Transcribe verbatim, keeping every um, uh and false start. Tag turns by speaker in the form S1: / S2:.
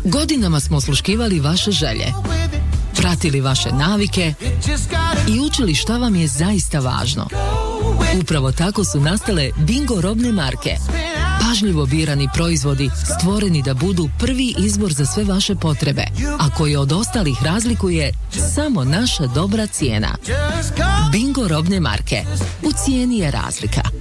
S1: Godinama smo osluškivali vaše želje, pratili vaše navike i učili šta vam je zaista važno. Upravo tako su nastale Bingo robne marke. Pažljivo birani proizvodi stvoreni da budu prvi izbor za sve vaše potrebe, a koji od ostalih razlikuje samo naša dobra cijena. Bingo robne marke. U cijeni je razlika.